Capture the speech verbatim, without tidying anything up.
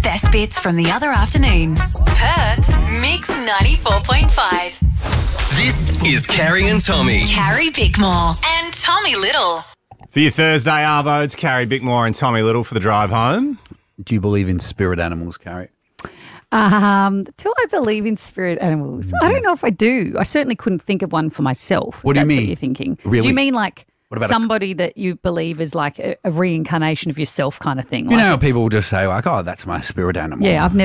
best bits from the other afternoon. Perth's Mix ninety-four point five. This is Carrie and Tommy. Carrie Bickmore and Tommy Little. For your Thursday arvo, it's Carrie Bickmore and Tommy Little for the drive home. Do you believe in spirit animals, Carrie? Um, do I believe in spirit animals? I don't know if I do. I certainly couldn't think of one for myself. What do you That's mean? What you're thinking? Really? Do you mean like What about a- somebody that you believe is like a, a reincarnation of yourself kind of thing? You Like know how it's- people just say, like, oh, that's my spirit animal. Yeah, I've never